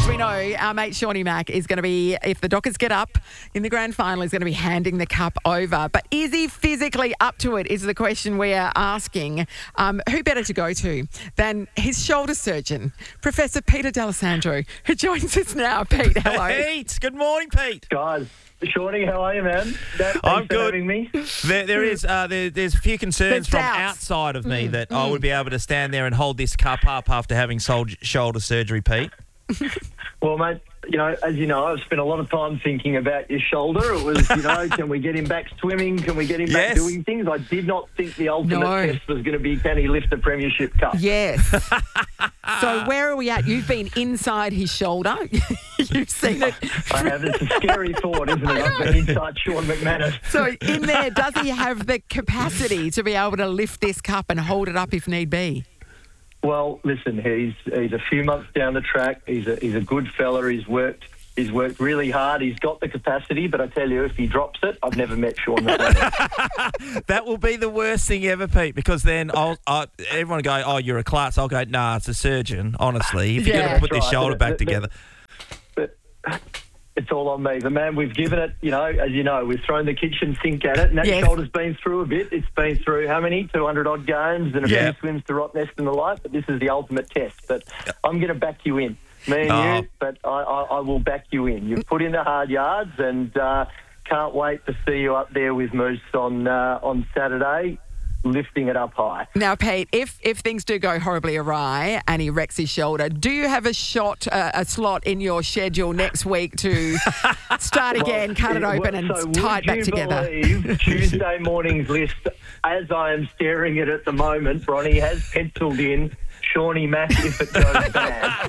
as we know, our mate Shawnee Mack is going to be, if the Dockers get up in the grand final, is going to be handing the cup over. But is he physically up to it is the question we are asking. Who better to go to than his shoulder surgeon, Professor Peter D'Alessandro, who joins us now. Pete, hello. Pete, good morning, Pete. Guys, Shawnee, how are you, man? Thanks I'm for good. having me. There's a few concerns There's from doubts. outside of me that I would be able to stand there and hold this cup up after having shoulder surgery, Pete. Well, mate, as you know, I've spent a lot of time thinking about your shoulder. It was, can we get him back swimming? Can we get him back Yes. doing things? I did not think the ultimate No. test was going to be, can he lift the Premiership Cup? Yes. So where are we at? You've been inside his shoulder. You've seen it. I have. It's a scary thought, isn't it? I've been inside Sean McManus. So in there, does he have the capacity to be able to lift this cup and hold it up if need be? Well, listen, he's a few months down the track. He's a good fella. He's worked really hard. He's got the capacity, but I tell you, if he drops it, I've never met Sean McManus. That will be the worst thing ever, Pete, because then everyone will go, oh, you're a klutz. I'll go, nah, it's a surgeon, honestly. If you're going to put this That's right. shoulder back together. But it's all on me. The man, we've given it, as you know, we've thrown the kitchen sink at it, and that Yes. shoulder's been through a bit. It's been through how many? 200-odd games and a Yeah. few swims to Rottnest and the like, but this is the ultimate test. But I'm going to back you in. Me and you, but I will back you in. You've put in the hard yards, and can't wait to see you up there with Moose on Saturday, lifting it up high. Now, Pete, if things do go horribly awry and he wrecks his shoulder, do you have a slot in your schedule next week to start again, cut it open and tie it back together? Believe Tuesday morning's list, as I am staring at it at the moment, Bronny has penciled in Shawnee Mack if it goes bad.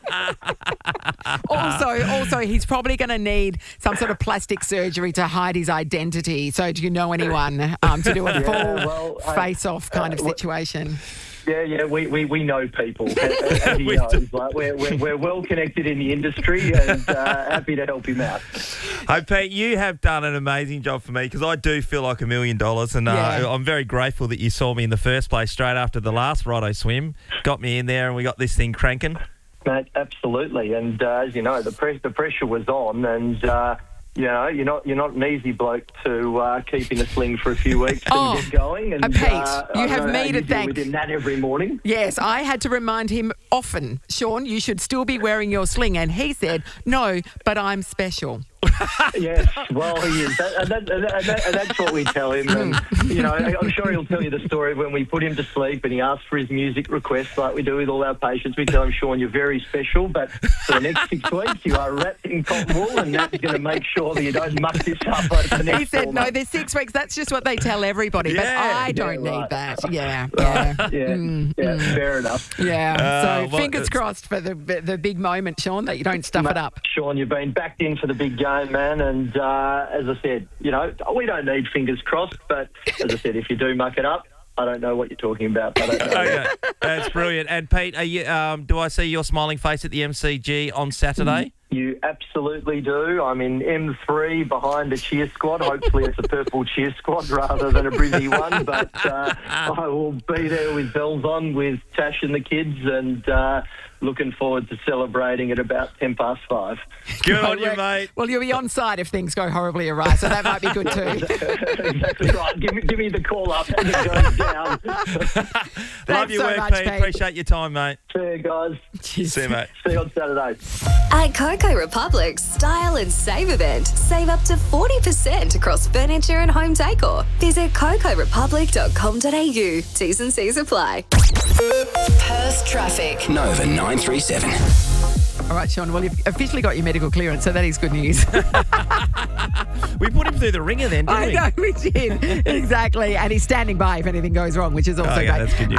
So. Also, he's probably going to need some sort of plastic surgery to hide his identity. So do you know anyone to do a full face-off kind of situation? Yeah, we know people. As he knows. Like, we're well connected in the industry and happy to help him out. Hey, Pete, you have done an amazing job for me because I do feel like $1 million, and I'm very grateful that you saw me in the first place straight after the last Rotto swim, got me in there, and we got this thing cranking. Mate, absolutely. And as you know, the pressure was on, and you're not an easy bloke to keep in a sling for a few weeks and get going. And Pete, you have me to thank. With him that every morning. Yes, I had to remind him often, Sean, you should still be wearing your sling. And he said, no, but I'm special. Yes, well, he is. And that's what we tell him. And, I'm sure he'll tell you the story of when we put him to sleep and he asked for his music requests like we do with all our patients. We tell him, Sean, you're very special, but for the next 6 weeks, you are wrapped in cotton wool, and that's going to make sure that you don't muck this up over the next He said, 4 no, months. there's 6 weeks. That's just what they tell everybody. But I don't need that. Yeah. Fair enough. Yeah. So fingers crossed for the big moment, Sean, that you don't stuff it up. Sean, you've been backed in for the big game, man, and as I said, we don't need fingers crossed, but as I said, if you do muck it up, I don't know what you're talking about. I don't know. Okay. That's brilliant. And Pete, are you, do I see your smiling face at the MCG on Saturday? You absolutely do. I'm in M3 behind a cheer squad. Hopefully it's a purple cheer squad rather than a Brizzy one. But I will be there with bells on with Tash and the kids, and looking forward to celebrating at about 5:10. Good on you, mate. Well, you'll be on site if things go horribly awry, so that might be good too. Exactly right. Give me the call up as it goes down. Love your so work, much, Pete. Pete. Appreciate your time, mate. See you guys. See you, mate. See you on Saturday. At Coco Republic's Style and Save event, save up to 40% across furniture and home decor. Visit cocorepublic.com.au. T's and C's apply. Perth traffic. Nova 937. All right, Sean, well, you've officially got your medical clearance, so that is good news. We put him through the ringer then, didn't we? I know, we did. Exactly. And he's standing by if anything goes wrong, which is also great. That's good news.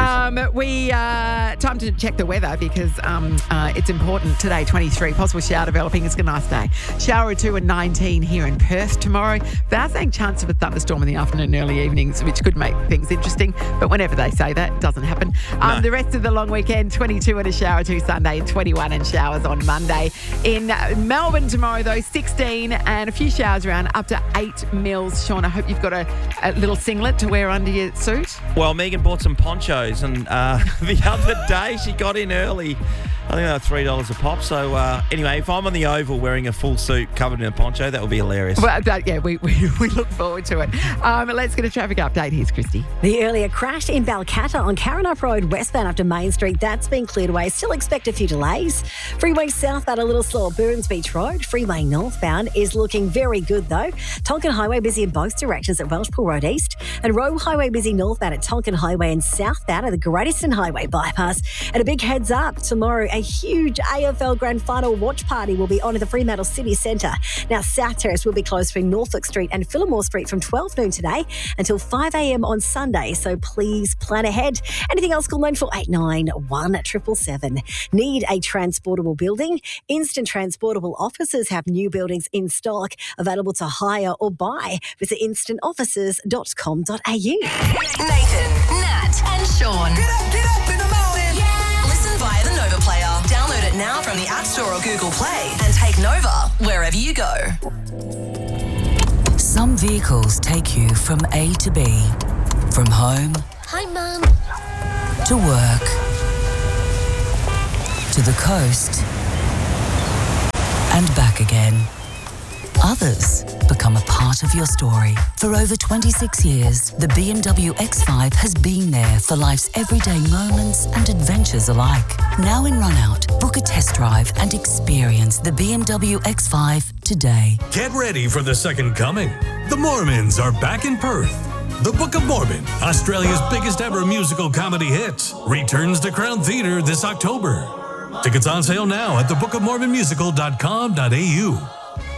Time to check the weather because it's important today, 23. Possible shower developing. It's a nice day. Shower or two and 19 here in Perth tomorrow. They are saying chance of a thunderstorm in the afternoon and early evenings, which could make things interesting. But whenever they say that, it doesn't happen. No. The rest of the long weekend, 22 and a shower or two Sunday and 21 and showers on Monday. In Melbourne tomorrow, though, 16 and a few showers around, up to 8 mils. Sean, I hope you've got a little singlet to wear under your suit. Well, Megan bought some ponchos, and the other day she got in early I think they're $3 a pop. So anyway, if I'm on the oval wearing a full suit covered in a poncho, that would be hilarious. Well, we look forward to it. Let's get a traffic update. Here's Christy. The earlier crash in Balcatta on Karrinyup Road westbound up to Main Street, that's been cleared away. Still expect a few delays. Freeway southbound a little slower, Burns Beach Road. Freeway northbound is looking very good though. Tonkin Highway busy in both directions at Welshpool Road East, and Roe Highway busy northbound at Tonkin Highway and southbound at the Great Eastern Highway bypass. And a big heads up, tomorrow a huge AFL Grand Final watch party will be on at the Fremantle City Centre. Now South Terrace will be closed between Norfolk Street and Fillmore Street from 12 noon today until 5 a.m. on Sunday, so please plan ahead. Anything else, call 9489 777. Need a transportable building? Instant Transportable Offices have new buildings in stock available to hire or buy. Visit instantoffices.com.au. Nathan, Nat, and Sean. Get up in the morning. Yeah. Listen via the Nova Player. Download it now from the App Store or Google Play and take Nova wherever you go. Some vehicles take you from A to B, from home. Hi, Mum. To work, to the coast, and back again. Others become a part of your story. For over 26 years, the BMW X5 has been there for life's everyday moments and adventures alike. Now in run-out, book a test drive and experience the BMW X5 today. Get ready for the second coming. The Mormons are back in Perth. The Book of Mormon, Australia's biggest ever musical comedy hit, returns to Crown Theatre this October. Tickets on sale now at thebookofmormonmusical.com.au.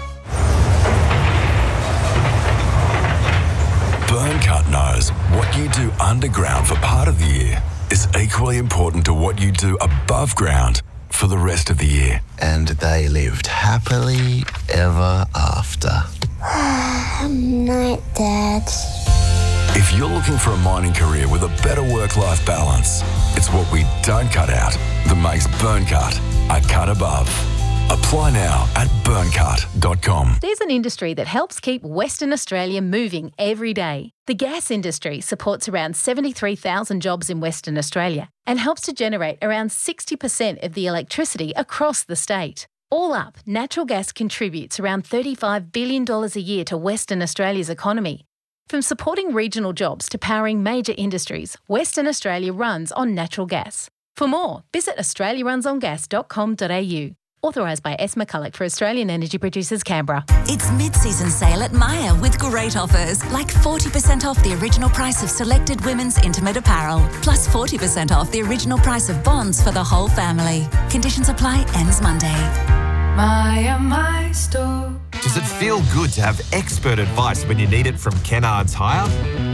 Burncut knows what you do underground for part of the year is equally important to what you do above ground for the rest of the year. And they lived happily ever after. Night, Dad. If you're looking for a mining career with a better work-life balance, it's what we don't cut out that makes Burncut a cut above. Apply now at burncut.com. There's an industry that helps keep Western Australia moving every day. The gas industry supports around 73,000 jobs in Western Australia and helps to generate around 60% of the electricity across the state. All up, natural gas contributes around $35 billion a year to Western Australia's economy. From supporting regional jobs to powering major industries, Western Australia runs on natural gas. For more, visit australiarunsongas.com.au. Authorised by S. McCulloch for Australian Energy Producers, Canberra. It's mid-season sale at Myer with great offers, like 40% off the original price of selected women's intimate apparel, plus 40% off the original price of bonds for the whole family. Conditions apply, ends Monday. Myer, my store. Does it feel good to have expert advice when you need it from Kennards Hire?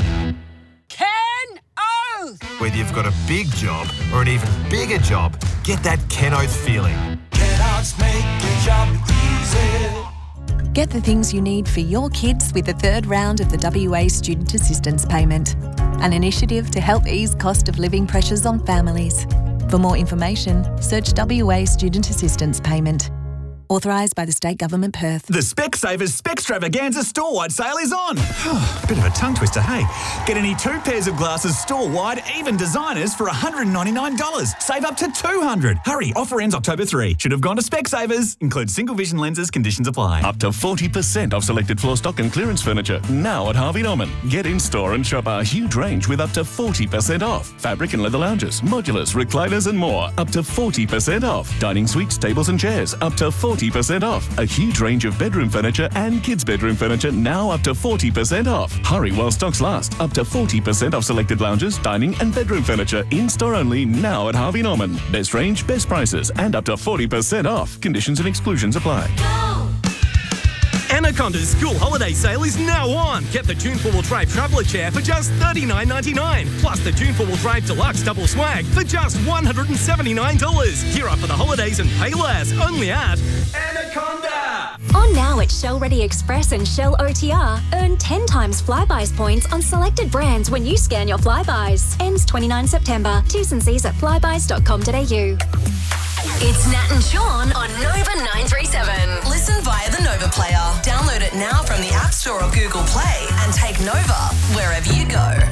Ken Oath! Whether you've got a big job or an even bigger job, get that Ken Oath feeling. Kennards make your job easy. Get the things you need for your kids with the third round of the WA Student Assistance Payment, an initiative to help ease cost of living pressures on families. For more information, search WA Student Assistance Payment. Authorised by the State Government, Perth. The Specsavers Specstravaganza store-wide sale is on. Bit of a tongue twister, hey? Get any 2 pairs of glasses store-wide, even designers, for $199. Save up to $200. Hurry, offer ends October 3. Should have gone to Specsavers. Includes single vision lenses, conditions apply. Up to 40% off selected floor stock and clearance furniture. Now at Harvey Norman. Get in-store and shop our huge range with up to 40% off. Fabric and leather lounges, modulars, recliners and more. Up to 40% off. Dining suites, tables and chairs. Up to 40% off. A huge range of bedroom furniture and kids' bedroom furniture now up to 40% off. Hurry while stocks last. Up to 40% off selected lounges, dining and bedroom furniture in-store only now at Harvey Norman. Best range, best prices and up to 40% off. Conditions and exclusions apply. Anaconda's school holiday sale is now on. Get the Tune 4-wheel drive traveller chair for just $39.99. Plus the Tune 4-wheel drive deluxe double swag for just $179. Gear up for the holidays and pay less. Only at Anaconda. On now at Shell Ready Express and Shell OTR. Earn 10 times Flybuys points on selected brands when you scan your Flybuys. Ends 29 September. T's and C's at flybuys.com.au. It's Nat and Sean on Nova 937. Listen via the Nova Player. Download it now from the App Store or Google Play and take Nova wherever you go.